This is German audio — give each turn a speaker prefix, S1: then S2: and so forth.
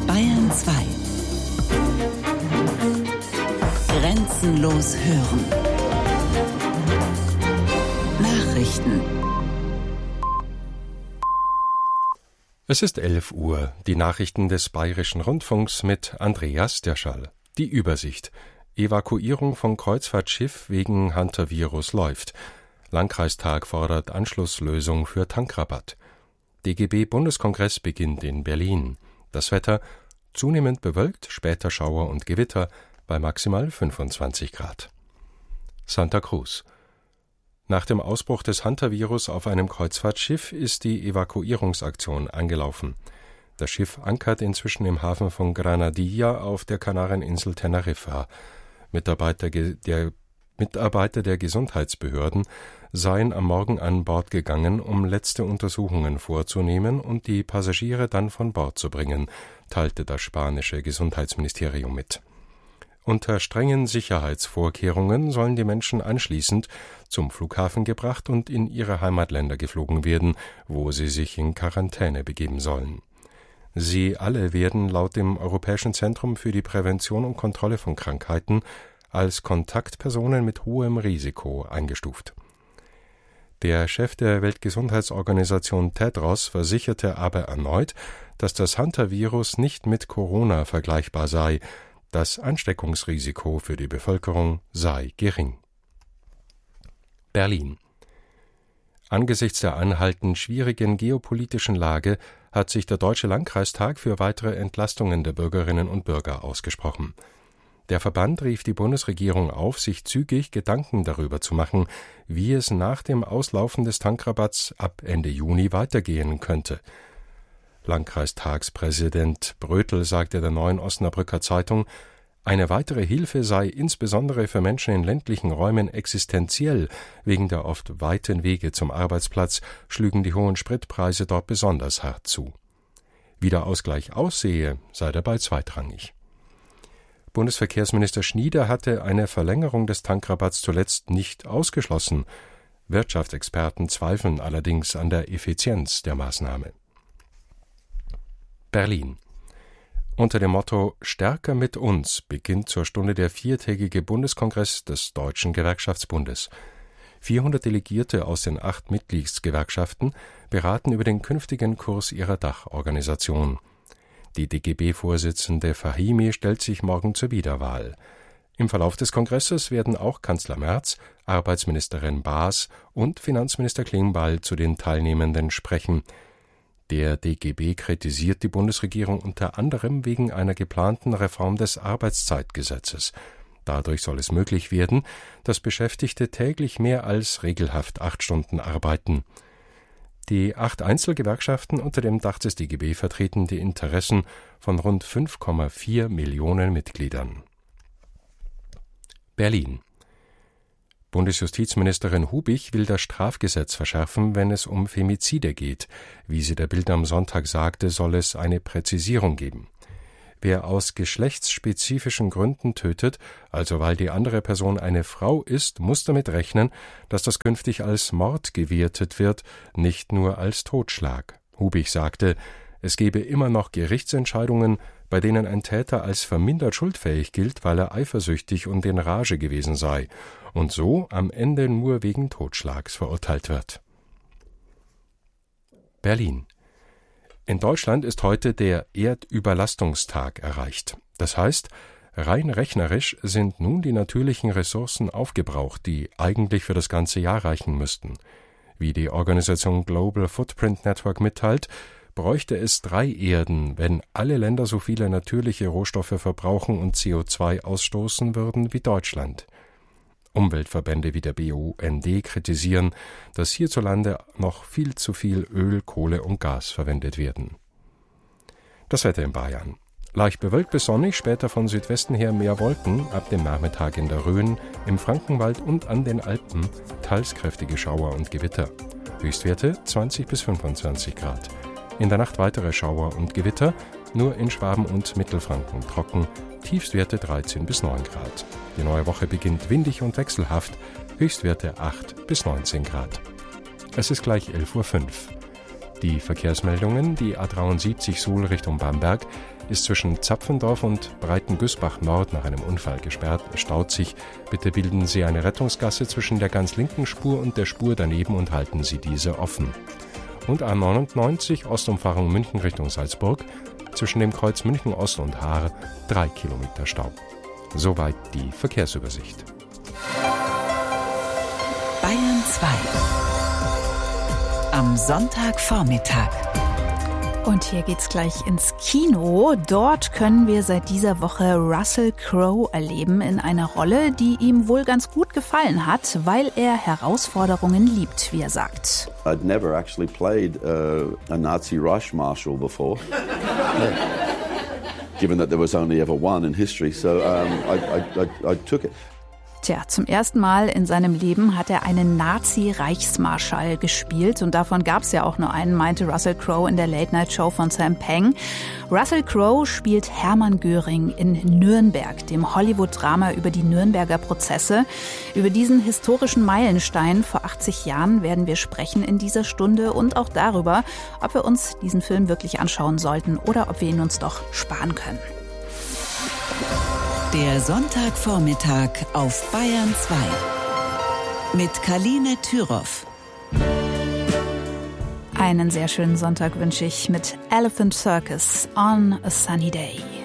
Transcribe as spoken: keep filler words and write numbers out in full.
S1: Bayern zwei. Grenzenlos hören. Nachrichten.
S2: Es ist elf Uhr. Die Nachrichten des Bayerischen Rundfunks mit Andreas Derschall. Die Übersicht. Evakuierung von Kreuzfahrtschiff wegen Hantavirus läuft. Landkreistag fordert Anschlusslösung für Tankrabatt. D G B-Bundeskongress beginnt in Berlin. Das Wetter zunehmend bewölkt, später Schauer und Gewitter bei maximal fünfundzwanzig Grad. Santa Cruz. Nach dem Ausbruch des Hantavirus auf einem Kreuzfahrtschiff ist die Evakuierungsaktion angelaufen. Das Schiff ankert inzwischen im Hafen von Granadilla auf der Kanareninsel Teneriffa. Mitarbeiter der, Mitarbeiter der Gesundheitsbehörden seien am Morgen an Bord gegangen, um letzte Untersuchungen vorzunehmen und die Passagiere dann von Bord zu bringen, teilte das spanische Gesundheitsministerium mit. Unter strengen Sicherheitsvorkehrungen sollen die Menschen anschließend zum Flughafen gebracht und in ihre Heimatländer geflogen werden, wo sie sich in Quarantäne begeben sollen. Sie alle werden laut dem Europäischen Zentrum für die Prävention und Kontrolle von Krankheiten als Kontaktpersonen mit hohem Risiko eingestuft. Der Chef der Weltgesundheitsorganisation Tedros versicherte aber erneut, dass das Hantavirus nicht mit Corona vergleichbar sei. Das Ansteckungsrisiko für die Bevölkerung sei gering. Berlin. Angesichts der anhaltend schwierigen geopolitischen Lage hat sich der Deutsche Landkreistag für weitere Entlastungen der Bürgerinnen und Bürger ausgesprochen. Der Verband rief die Bundesregierung auf, sich zügig Gedanken darüber zu machen, wie es nach dem Auslaufen des Tankrabatts ab Ende Juni weitergehen könnte. Landkreistagspräsident Brötel sagte der Neuen Osnabrücker Zeitung, eine weitere Hilfe sei insbesondere für Menschen in ländlichen Räumen existenziell. Wegen der oft weiten Wege zum Arbeitsplatz schlügen die hohen Spritpreise dort besonders hart zu. Wie der Ausgleich aussehe, sei dabei zweitrangig. Bundesverkehrsminister Schnieder hatte eine Verlängerung des Tankrabatts zuletzt nicht ausgeschlossen. Wirtschaftsexperten zweifeln allerdings an der Effizienz der Maßnahme. Berlin. Unter dem Motto »Stärker mit uns« beginnt zur Stunde der viertägige Bundeskongress des Deutschen Gewerkschaftsbundes. vierhundert Delegierte aus den acht Mitgliedsgewerkschaften beraten über den künftigen Kurs ihrer Dachorganisation. Die D G B-Vorsitzende Fahimi stellt sich morgen zur Wiederwahl. Im Verlauf des Kongresses werden auch Kanzler Merz, Arbeitsministerin Baas und Finanzminister Klingbeil zu den Teilnehmenden sprechen. Der D G B kritisiert die Bundesregierung unter anderem wegen einer geplanten Reform des Arbeitszeitgesetzes. Dadurch soll es möglich werden, dass Beschäftigte täglich mehr als regelhaft acht Stunden arbeiten. Die acht Einzelgewerkschaften unter dem Dach des D G B vertreten die Interessen von rund fünf Komma vier Millionen Mitgliedern. Berlin. Bundesjustizministerin Hubich will das Strafgesetz verschärfen, wenn es um Femizide geht. Wie sie der Bild am Sonntag sagte, soll es eine Präzisierung geben. Wer aus geschlechtsspezifischen Gründen tötet, also weil die andere Person eine Frau ist, muss damit rechnen, dass das künftig als Mord gewertet wird, nicht nur als Totschlag. Hubich sagte, es gebe immer noch Gerichtsentscheidungen, bei denen ein Täter als vermindert schuldfähig gilt, weil er eifersüchtig und in Rage gewesen sei und so am Ende nur wegen Totschlags verurteilt wird. Berlin. In Deutschland ist heute der Erdüberlastungstag erreicht. Das heißt, rein rechnerisch sind nun die natürlichen Ressourcen aufgebraucht, die eigentlich für das ganze Jahr reichen müssten. Wie die Organisation Global Footprint Network mitteilt, bräuchte es drei Erden, wenn alle Länder so viele natürliche Rohstoffe verbrauchen und C O zwei ausstoßen würden wie Deutschland. Umweltverbände wie der B U N D kritisieren, dass hierzulande noch viel zu viel Öl, Kohle und Gas verwendet werden. Das Wetter in Bayern. Leicht bewölkt bis sonnig, später von Südwesten her mehr Wolken, ab dem Nachmittag in der Rhön, im Frankenwald und an den Alpen teils kräftige Schauer und Gewitter. Höchstwerte zwanzig bis fünfundzwanzig Grad. In der Nacht weitere Schauer und Gewitter, nur in Schwaben und Mittelfranken trocken, Tiefstwerte dreizehn bis neun Grad. Die neue Woche beginnt windig und wechselhaft, Höchstwerte acht bis neunzehn Grad. Es ist gleich elf Uhr fünf. Die Verkehrsmeldungen: Die A dreiundsiebzig Suhl Richtung Bamberg ist zwischen Zapfendorf und Breitengüßbach Nord nach einem Unfall gesperrt, staut sich. Bitte bilden Sie eine Rettungsgasse zwischen der ganz linken Spur und der Spur daneben und halten Sie diese offen. Und A neunundneunzig Ostumfahrung München Richtung Salzburg, zwischen dem Kreuz München Ost und Haar drei Kilometer Stau. Soweit die Verkehrsübersicht.
S1: Bayern zwei. Am Sonntagvormittag.
S3: Und hier geht's gleich ins Kino. Dort können wir seit dieser Woche Russell Crowe erleben in einer Rolle, die ihm wohl ganz gut gefallen hat, weil er Herausforderungen liebt, wie er sagt.
S4: I'd never actually played uh, a Nazi Reich Marshal before. Given that there was only ever one in history, so um, I, I, I, I took it.
S3: Tja, zum ersten Mal in seinem Leben hat er einen Nazi-Reichsmarschall gespielt und davon gab es ja auch nur einen, meinte Russell Crowe in der Late-Night-Show von Sam Peng. Russell Crowe spielt Hermann Göring in Nürnberg, dem Hollywood-Drama über die Nürnberger Prozesse. Über diesen historischen Meilenstein vor achtzig Jahren werden wir sprechen in dieser Stunde und auch darüber, ob wir uns diesen Film wirklich anschauen sollten oder ob wir ihn uns doch sparen können.
S1: Der Sonntagvormittag auf Bayern zwei mit Kaline Thüroff.
S3: Einen sehr schönen Sonntag wünsche ich mit Elephant Circus on a Sunny Day.